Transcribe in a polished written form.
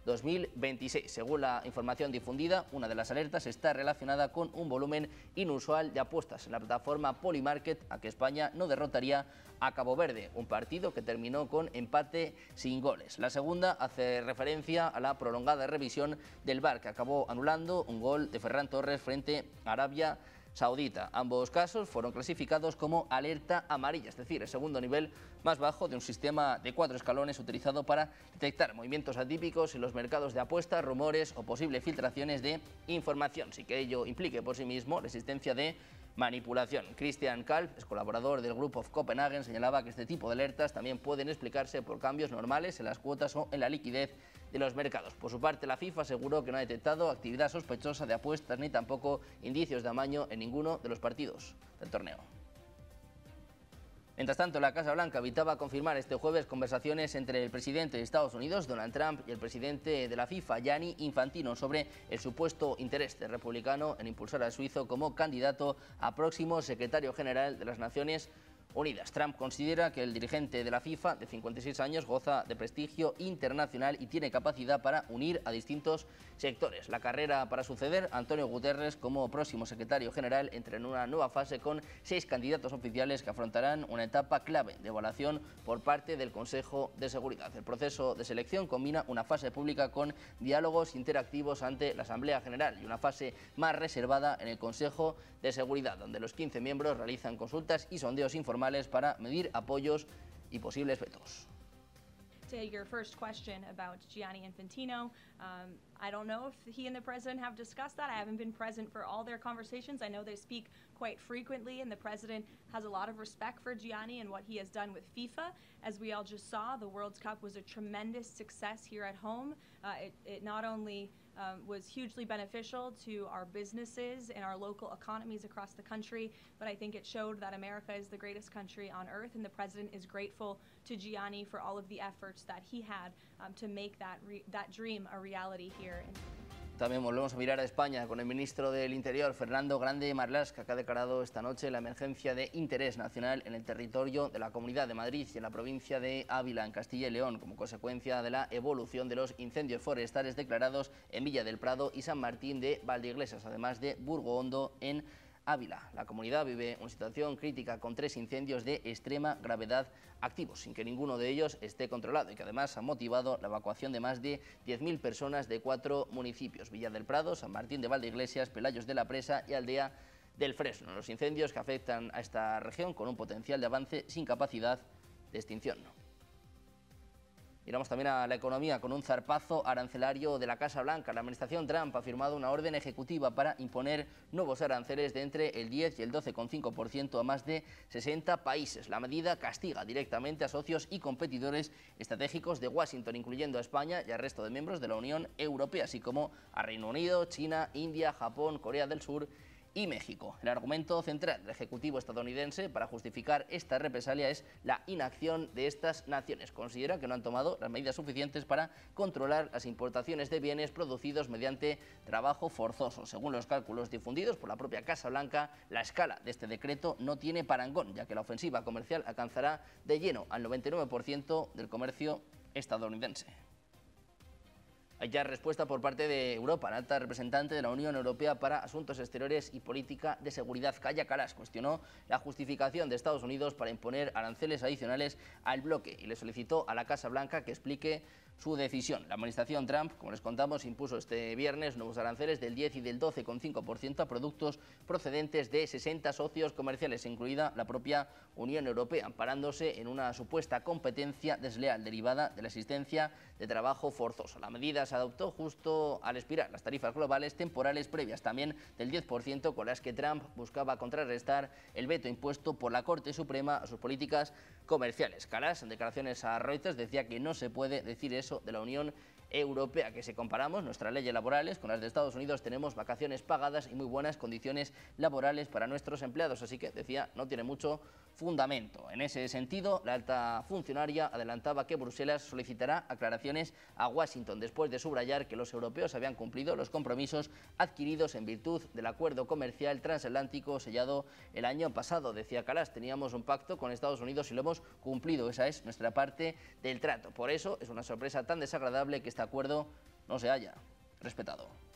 2026. Según la información difundida, una de las alertas está relacionada con un volumen inusual de apuestas en la plataforma Polymarket a que España no derrotaría a Cabo Verde, un partido que terminó con empate sin goles. La segunda hace referencia a la prolongada revisión del VAR, que acabó anulando un gol de Ferran Torres frente a Arabia Saudita. Ambos casos fueron clasificados como alerta amarilla, es decir, el segundo nivel más bajo de un sistema de 4 escalones utilizado para detectar movimientos atípicos en los mercados de apuestas, rumores o posibles filtraciones de información, sin que ello implique por sí mismo la existencia de manipulación. Christian Kalf, ex colaborador del Group of Copenhagen, señalaba que este tipo de alertas también pueden explicarse por cambios normales en las cuotas o en la liquidez de los mercados. Por su parte, la FIFA aseguró que no ha detectado actividad sospechosa de apuestas ni tampoco indicios de amaño en ninguno de los partidos del torneo. Mientras tanto, la Casa Blanca evitaba confirmar este jueves conversaciones entre el presidente de Estados Unidos, Donald Trump, y el presidente de la FIFA, Gianni Infantino, sobre el supuesto interés del republicano en impulsar al suizo como candidato a próximo secretario general de las Naciones Unidas. Trump considera que el dirigente de la FIFA, de 56 años, goza de prestigio internacional y tiene capacidad para unir a distintos sectores. La carrera para suceder a Antonio Guterres como próximo secretario general entra en una nueva fase con 6 candidatos oficiales que afrontarán una etapa clave de evaluación por parte del Consejo de Seguridad. El proceso de selección combina una fase pública con diálogos interactivos ante la Asamblea General y una fase más reservada en el Consejo de Seguridad, donde los 15 miembros realizan consultas y sondeos informales para medir apoyos y posibles vetos. To your first question about Gianni Infantino, I don't know if he and the president have discussed that. I haven't been present for all their conversations. I know they speak quite frequently, and the president has a lot of respect for Gianni and what he has done with FIFA. As we all just saw, the World Cup was a tremendous success here at home. It not only was hugely beneficial to our businesses and our local economies across the country, but I think it showed that America is the greatest country on earth, and the president is grateful to Gianni for all of the efforts that he had to make that dream a reality here. También volvemos a mirar a España con el ministro del Interior, Fernando Grande Marlaska, que ha declarado esta noche la emergencia de interés nacional en el territorio de la Comunidad de Madrid y en la provincia de Ávila, en Castilla y León, como consecuencia de la evolución de los incendios forestales declarados en Villa del Prado y San Martín de Valdeiglesias, además de Burgohondo en Ávila. La comunidad vive una situación crítica con 3 incendios de extrema gravedad activos, sin que ninguno de ellos esté controlado y que además ha motivado la evacuación de más de 10.000 personas de 4 municipios: Villa del Prado, San Martín de Valdeiglesias, Pelayos de la Presa y Aldea del Fresno. Los incendios que afectan a esta región con un potencial de avance sin capacidad de extinción. Miramos también a la economía con un zarpazo arancelario de la Casa Blanca. La administración Trump ha firmado una orden ejecutiva para imponer nuevos aranceles de entre el 10 y el 12,5% a más de 60 países. La medida castiga directamente a socios y competidores estratégicos de Washington, incluyendo a España y al resto de miembros de la Unión Europea, así como a Reino Unido, China, India, Japón, Corea del Sur y México. El argumento central del Ejecutivo estadounidense para justificar esta represalia es la inacción de estas naciones. Considera que no han tomado las medidas suficientes para controlar las importaciones de bienes producidos mediante trabajo forzoso. Según los cálculos difundidos por la propia Casa Blanca, la escala de este decreto no tiene parangón, ya que la ofensiva comercial alcanzará de lleno al 99% del comercio estadounidense. Hay ya respuesta por parte de Europa. La alta representante de la Unión Europea para Asuntos Exteriores y Política de Seguridad, Kaja Kallas, cuestionó la justificación de Estados Unidos para imponer aranceles adicionales al bloque y le solicitó a la Casa Blanca que explique su decisión. La administración Trump, como les contamos, impuso este viernes nuevos aranceles del 10 y del 12,5% a productos procedentes de 60 socios comerciales, incluida la propia Unión Europea, amparándose en una supuesta competencia desleal derivada de la existencia de trabajo forzoso. La medida se adoptó justo al expirar las tarifas globales temporales previas, también del 10%, con las que Trump buscaba contrarrestar el veto impuesto por la Corte Suprema a sus políticas comerciales. Kallas, en declaraciones a Reuters, decía que no se puede decir eso de la Unión Europea, que si comparamos nuestras leyes laborales con las de Estados Unidos, tenemos vacaciones pagadas y muy buenas condiciones laborales para nuestros empleados, así que, decía, no tiene mucho fundamento. En ese sentido, la alta funcionaria adelantaba que Bruselas solicitará aclaraciones a Washington después de subrayar que los europeos habían cumplido los compromisos adquiridos en virtud del acuerdo comercial transatlántico sellado el año pasado. Decía Kallas, teníamos un pacto con Estados Unidos y lo hemos cumplido, esa es nuestra parte del trato. Por eso es una sorpresa tan desagradable que este acuerdo no se haya respetado.